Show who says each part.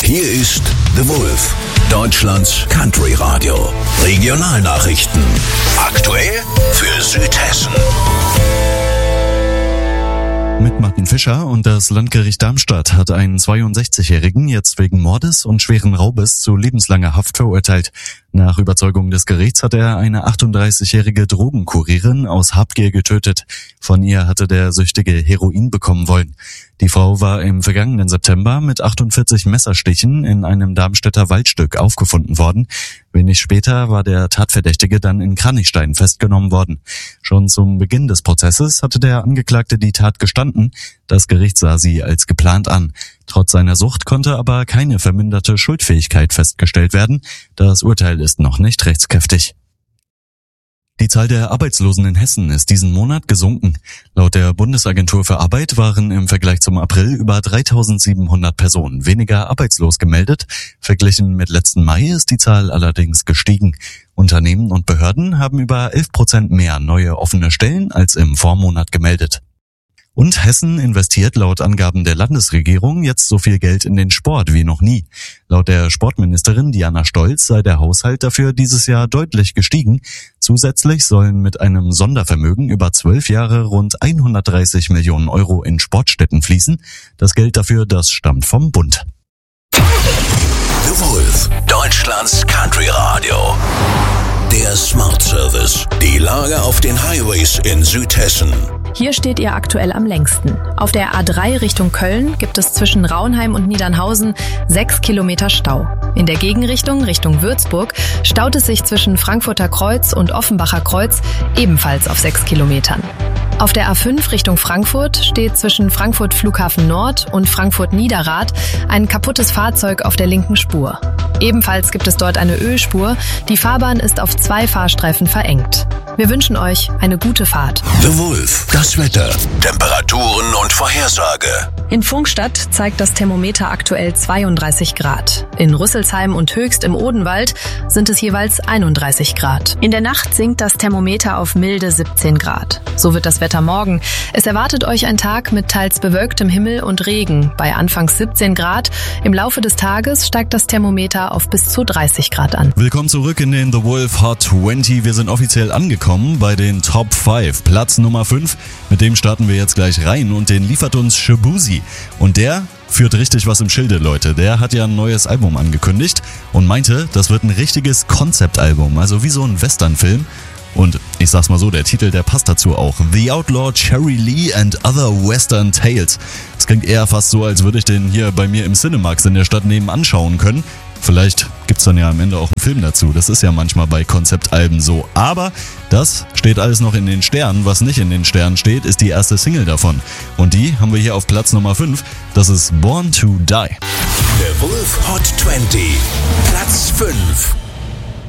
Speaker 1: Hier ist The Wolf, Deutschlands Country Radio. Regionalnachrichten. Aktuell für Südhessen.
Speaker 2: Mit Martin Fischer und das Landgericht Darmstadt hat einen 62-Jährigen jetzt wegen Mordes und schweren Raubes zu lebenslanger Haft verurteilt. Nach Überzeugung des Gerichts hat er eine 38-jährige Drogenkurierin aus Habgier getötet. Von ihr hatte der Süchtige Heroin bekommen wollen. Die Frau war im vergangenen September mit 48 Messerstichen in einem Darmstädter Waldstück aufgefunden worden. Wenig später war der Tatverdächtige dann in Kranichstein festgenommen worden. Schon zum Beginn des Prozesses hatte der Angeklagte die Tat gestanden. Das Gericht sah sie als geplant an. Trotz seiner Sucht konnte aber keine verminderte Schuldfähigkeit festgestellt werden. Das Urteil ist noch nicht rechtskräftig. Die Zahl der Arbeitslosen in Hessen ist diesen Monat gesunken. Laut der Bundesagentur für Arbeit waren im Vergleich zum April über 3.700 Personen weniger arbeitslos gemeldet. Verglichen mit letzten Mai ist die Zahl allerdings gestiegen. Unternehmen und Behörden haben über 11% mehr neue offene Stellen als im Vormonat gemeldet. Und Hessen investiert laut Angaben der Landesregierung jetzt so viel Geld in den Sport wie noch nie. Laut der Sportministerin Diana Stolz sei der Haushalt dafür dieses Jahr deutlich gestiegen. Zusätzlich sollen mit einem Sondervermögen über 12 Jahre rund 130 Millionen Euro in Sportstätten fließen. Das Geld dafür, das stammt vom Bund.
Speaker 1: The Wolf, Deutschlands Country Radio. Der Smart Service. Die Lage auf den Highways in Südhessen.
Speaker 3: Hier steht ihr aktuell am längsten. Auf der A3 Richtung Köln gibt es zwischen Raunheim und Niedernhausen 6 Kilometer Stau. In der Gegenrichtung, Richtung Würzburg, staut es sich zwischen Frankfurter Kreuz und Offenbacher Kreuz ebenfalls auf 6 Kilometern. Auf der A5 Richtung Frankfurt steht zwischen Frankfurt Flughafen Nord und Frankfurt Niederrad ein kaputtes Fahrzeug auf der linken Spur. Ebenfalls gibt es dort eine Ölspur. Die Fahrbahn ist auf 2 Fahrstreifen verengt. Wir wünschen euch eine gute Fahrt.
Speaker 1: The Wolf, das Wetter, Temperaturen und Vorhersage.
Speaker 3: In Pfungstadt zeigt das Thermometer aktuell 32 Grad. In Rüsselsheim und Höchst im Odenwald sind es jeweils 31 Grad. In der Nacht sinkt das Thermometer auf milde 17 Grad. So wird das Wetter morgen. Es erwartet euch ein Tag mit teils bewölktem Himmel und Regen bei anfangs 17 Grad. Im Laufe des Tages steigt das Thermometer auf bis zu 30 Grad an.
Speaker 2: Willkommen zurück in den The Wolf Hot 20. Wir sind offiziell angekommen bei den Top 5. Platz Nummer 5, mit dem starten wir jetzt gleich rein und den liefert uns Shabuzi. Und der führt richtig was im Schilde, Leute. Der hat ja ein neues Album angekündigt und meinte, das wird ein richtiges Konzeptalbum, also wie so ein Westernfilm. Und ich sag's mal so, der Titel, der passt dazu auch. The Outlaw Cherry Lee and Other Western Tales. Das klingt eher fast so, als würde ich den hier bei mir im Cinemax in der Stadt nebenan schauen können. Vielleicht gibt's dann ja am Ende auch einen Film dazu. Das ist ja manchmal bei Konzeptalben so. Aber das steht alles noch in den Sternen. Was nicht in den Sternen steht, ist die erste Single davon. Und die haben wir hier auf Platz Nummer 5. Das ist Born to Die.
Speaker 1: The Wolf Hot 20. Platz 5.